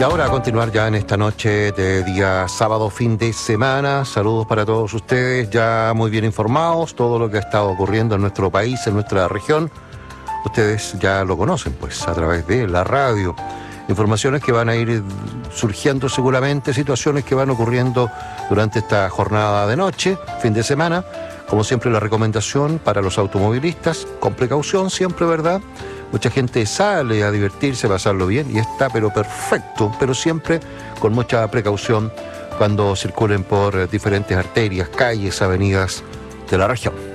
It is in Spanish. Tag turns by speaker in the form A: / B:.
A: Y ahora a continuar ya en esta noche de día sábado, fin de semana. Saludos para todos ustedes, ya muy bien informados, todo lo que ha estado ocurriendo en nuestro país, en nuestra región. Ustedes ya lo conocen, pues, a través de la radio. Informaciones que van a ir surgiendo seguramente, situaciones que van ocurriendo durante esta jornada de noche, fin de semana. Como siempre, la recomendación para los automovilistas, con precaución siempre, ¿verdad? Mucha gente sale a divertirse, a pasarlo bien, y está pero perfecto, pero siempre con mucha precaución cuando circulen por diferentes arterias, calles, avenidas de la región.